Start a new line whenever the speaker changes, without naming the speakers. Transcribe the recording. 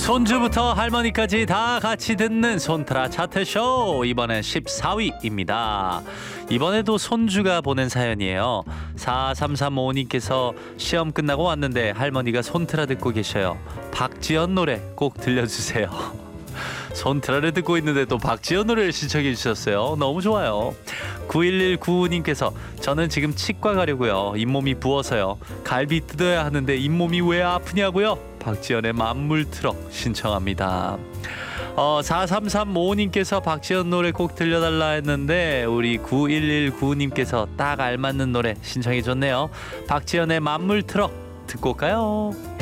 손주부터 할머니까지 다 같이 듣는 손트라 차트쇼, 이번엔 14위입니다. 이번에도 손주가 보낸 사연이에요. 4335님께서 시험 끝나고 왔는데 할머니가 손트라 듣고 계셔요. 박지연 노래 꼭 들려주세요. 손트라를 듣고 있는데 또 박지연 노래를 신청해 주셨어요. 너무 좋아요. 91195님께서 저는 지금 치과 가려고요. 잇몸이 부어서요. 갈비 뜯어야 하는데 잇몸이 왜 아프냐고요. 박지연의 만물 트럭 신청합니다. 4335님께서 박지연 노래 꼭 들려달라 했는데 우리 9119님께서 딱 알맞는 노래 신청해 줬네요. 박지연의 만물 트럭 듣고 올까요?